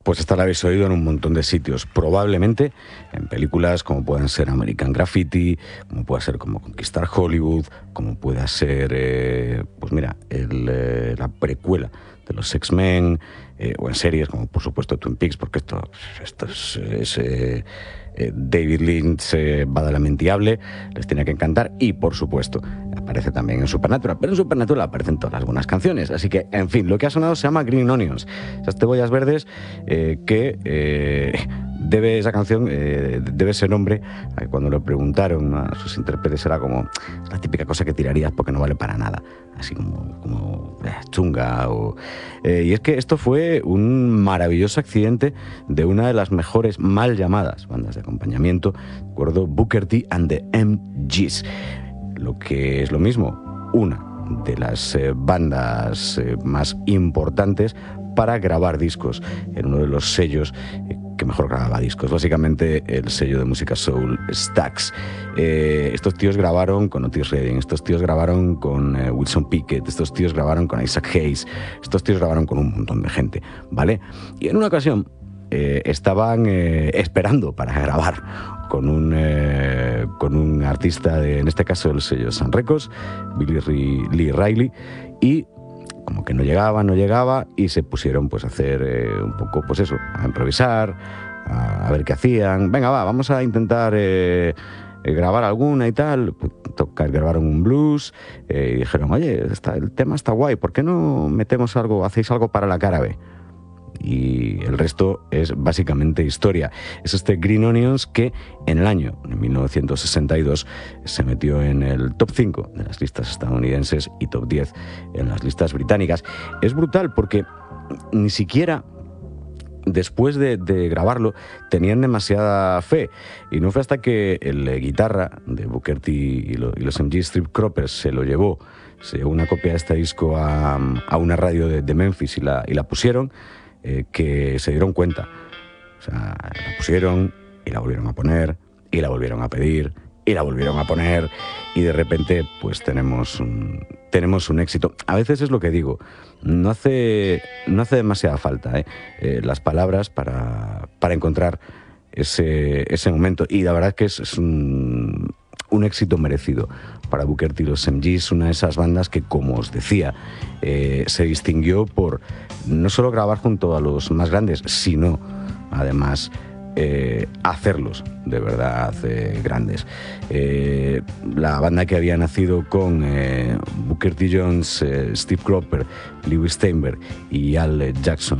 Pues esta la habéis oído en un montón de sitios, probablemente en películas como pueden ser American Graffiti, como pueda ser como Conquistar Hollywood, como pueda ser, pues mira, la precuela de los X-Men, o en series como por supuesto Twin Peaks, porque esto es David Lynch, Badalamenti Hable, les tiene que encantar, y por supuesto aparece también en Supernatural, pero en Supernatural aparecen todas las buenas canciones, así que, en fin, lo que ha sonado se llama Green Onions, esas cebollas verdes esa canción debe ese nombre a que cuando le preguntaron a sus intérpretes era como la típica cosa que tirarías porque no vale para nada, así como chunga. Y es que esto fue un maravilloso accidente de una de las mejores mal llamadas bandas de acompañamiento, ¿de acuerdo? Booker T and the MGs, lo que es lo mismo, una de las bandas más importantes para grabar discos en uno de los sellos que mejor grababa discos, básicamente el sello de música soul Stax. Estos tíos grabaron con Otis Redding, estos tíos grabaron con Wilson Pickett, estos tíos grabaron con Isaac Hayes, estos tíos grabaron con un montón de gente, ¿vale? Y en una ocasión estaban esperando para grabar con un artista en este caso del sello Sun Records, Billy Lee Riley, y como que no llegaba y se pusieron pues a hacer un poco pues eso, a improvisar, a ver qué hacían. Venga, vamos a intentar grabar alguna y tal. Grabaron un blues y dijeron, oye, el tema está guay, ¿por qué no hacéis algo para la cara B? Y el resto es básicamente historia. Es este Green Onions que en el año 1962 se metió en el top 5 de las listas estadounidenses y top 10 en las listas británicas. Es brutal porque ni siquiera después de grabarlo tenían demasiada fe, y no fue hasta que el guitarra de Booker T y los MG Strip Croppers se llevó una copia de este disco a una radio de Memphis y la pusieron, que se dieron cuenta. O sea, la pusieron y la volvieron a poner y la volvieron a pedir y la volvieron a poner, y de repente pues tenemos un éxito. A veces es lo que digo, no hace demasiada falta las palabras para encontrar ese momento, y la verdad es que es un éxito merecido para Booker T y los MGs, una de esas bandas que, como os decía, se distinguió por no solo grabar junto a los más grandes, sino además hacerlos de verdad grandes. La banda que había nacido con Booker T. Jones, Steve Cropper, Lewis Steinberg y Al Jackson